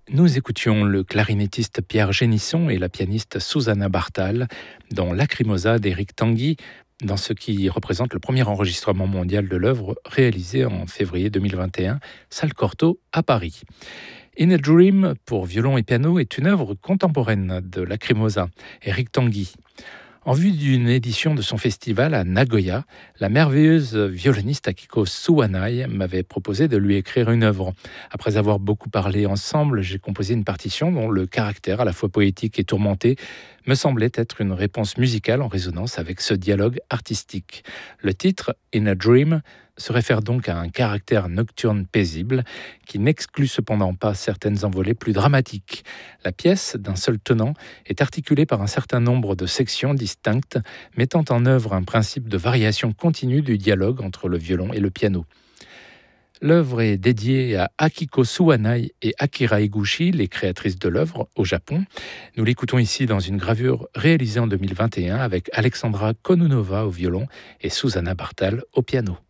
Nous écoutions le clarinettiste Pierre Génisson et la pianiste Susanna Bartal dans Lacrimosa d'Éric Tanguy, dans ce qui représente le premier enregistrement mondial de l'œuvre réalisé en février 2021, salle Cortot à Paris. In a Dream pour violon et piano est une œuvre contemporaine de Lacrimosa, Éric Tanguy. En vue d'une édition de son festival à Nagoya, la merveilleuse violoniste Akiko Suwanai m'avait proposé de lui écrire une œuvre. Après avoir beaucoup parlé ensemble, j'ai composé une partition dont le caractère à la fois poétique et tourmenté me semblait être une réponse musicale en résonance avec ce dialogue artistique. Le titre, In a Dream, se réfère donc à un caractère nocturne paisible qui n'exclut cependant pas certaines envolées plus dramatiques. La pièce, d'un seul tenant, est articulée par un certain nombre de sections distinctes, mettant en œuvre un principe de variation continue du dialogue entre le violon et le piano. L'œuvre est dédiée à Akiko Suwanai et Akira Eguchi, les créatrices de l'œuvre, au Japon. Nous l'écoutons ici dans une gravure réalisée en 2021 avec Alexandra Konunova au violon et Susanna Bartal au piano.